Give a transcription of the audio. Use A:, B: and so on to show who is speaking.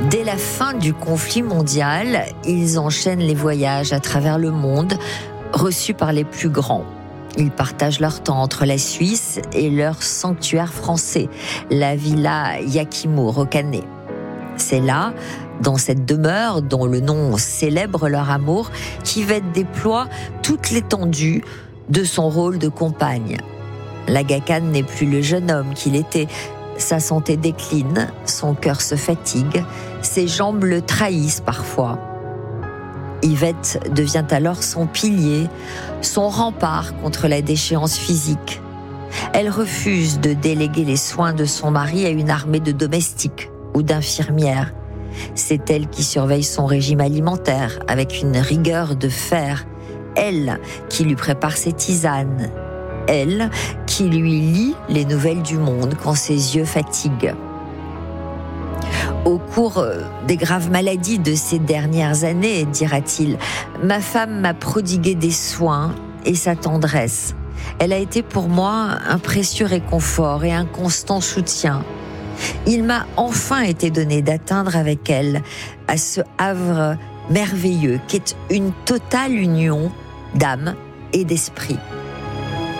A: Dès la fin du conflit mondial, ils enchaînent les voyages à travers le monde, reçus par les plus grands. Ils partagent leur temps entre la Suisse et leur sanctuaire français, la Villa Yakimour au Canet. C'est là, dans cette demeure dont le nom célèbre leur amour, qu'Yvette déploie toute l'étendue de son rôle de compagne. L'Aga Khan n'est plus le jeune homme qu'il était. Sa santé décline, son cœur se fatigue, ses jambes le trahissent parfois. Yvette devient alors son pilier, son rempart contre la déchéance physique. Elle refuse de déléguer les soins de son mari à une armée de domestiques ou d'infirmières. C'est elle qui surveille son régime alimentaire avec une rigueur de fer. Elle qui lui prépare ses tisanes. Elle qui lui lit les nouvelles du monde quand ses yeux fatiguent. Au cours des graves maladies de ces dernières années, dira-t-il, ma femme m'a prodigué des soins et sa tendresse. Elle a été pour moi un précieux réconfort et un constant soutien. Il m'a enfin été donné d'atteindre avec elle à ce havre merveilleux qu'est une totale union d'âme et d'esprit.